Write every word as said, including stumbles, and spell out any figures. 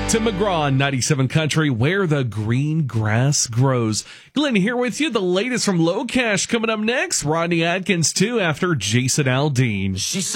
Tim McGraw on ninety-seven Country, where the green grass grows. Glenn here with you. The latest from Low Cash coming up next. Rodney Atkins, too, after Jason Aldean. She said